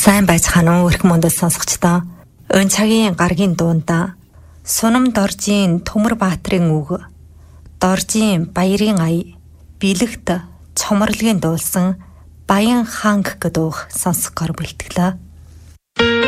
Сайн байцгаана уу эрх мөндөд сонсогчдоо. Өн цагийн гаргийн дуунда Сунам Доржийн Төмөр Баатрын үг, Доржийн Баярын ая, Билэгт Цоморлогийн дуулсан Баян ханг гэдэг үг сонсгохоор бэлтгэлээ.